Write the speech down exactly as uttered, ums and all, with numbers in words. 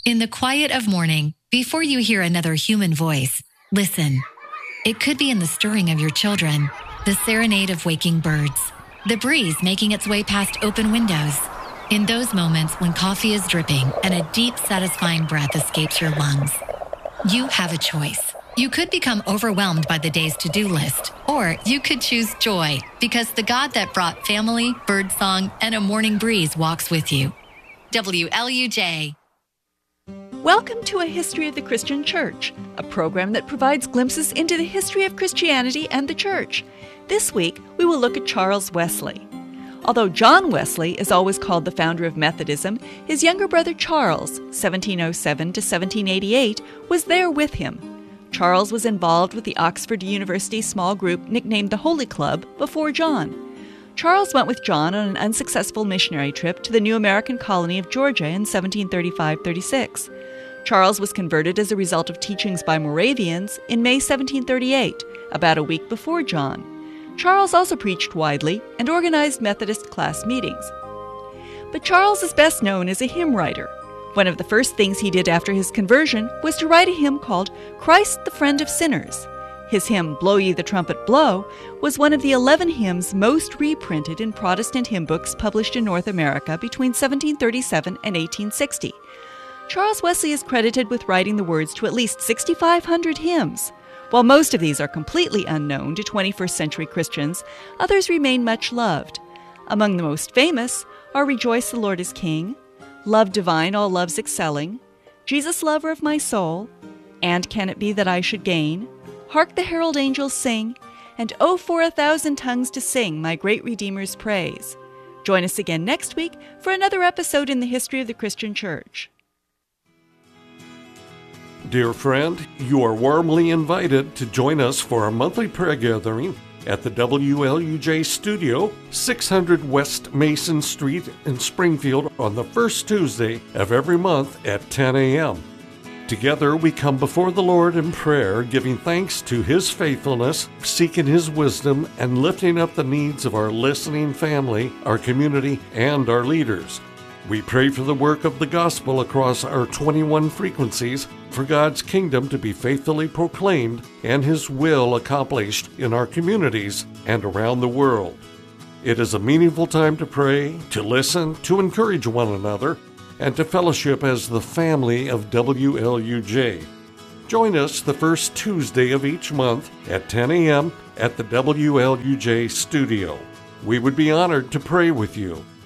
In the quiet of morning, before you hear another human voice, listen. It could be in the stirring of your children, the serenade of waking birds, the breeze making its way past open windows. In those moments when coffee is dripping and a deep, satisfying breath escapes your lungs, you have a choice. You could become overwhelmed by the day's to-do list, or you could choose joy because the God that brought family, birdsong, and a morning breeze walks with you. W L U J. Welcome to A History of the Christian Church, a program that provides glimpses into the history of Christianity and the Church. This week, we will look at Charles Wesley. Although John Wesley is always called the founder of Methodism, his younger brother Charles, seventeen oh seven to seventeen eighty-eight, was there with him. Charles was involved with the Oxford University small group nicknamed the Holy Club before John. Charles went with John on an unsuccessful missionary trip to the new American colony of Georgia in seventeen thirty-five thirty-six. Charles was converted as a result of teachings by Moravians in May seventeen thirty-eight, about a week before John. Charles also preached widely and organized Methodist class meetings. But Charles is best known as a hymn writer. One of the first things he did after his conversion was to write a hymn called Christ the Friend of Sinners. His hymn, Blow Ye the Trumpet Blow, was one of the eleven hymns most reprinted in Protestant hymn books published in North America between seventeen thirty-seven and eighteen sixty. Charles Wesley is credited with writing the words to at least sixty-five hundred hymns. While most of these are completely unknown to twenty-first century Christians, others remain much loved. Among the most famous are Rejoice the Lord is King, Love Divine, All Loves Excelling, Jesus Lover of My Soul, And Can It Be That I Should Gain, Hark the Herald Angels Sing, and Oh, for a Thousand Tongues to Sing My Great Redeemer's Praise. Join us again next week for another episode in the History of the Christian Church. Dear friend, you are warmly invited to join us for our monthly prayer gathering at the W L U J studio, six hundred West Mason Street in Springfield on the first Tuesday of every month at ten a.m. Together we come before the Lord in prayer, giving thanks to His faithfulness, seeking His wisdom, and lifting up the needs of our listening family, our community, and our leaders. We pray for the work of the gospel across our twenty-one frequencies, for God's kingdom to be faithfully proclaimed and His will accomplished in our communities and around the world. It is a meaningful time to pray, to listen, to encourage one another, and to fellowship as the family of W L U J. Join us the first Tuesday of each month at ten a.m. at the W L U J studio. We would be honored to pray with you.